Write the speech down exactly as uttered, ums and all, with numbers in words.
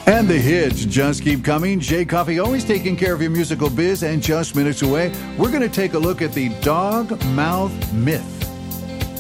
And the hits just keep coming. Jay Coffee always taking care of your musical biz, and just minutes away, we're going to take a look at the dog mouth myth.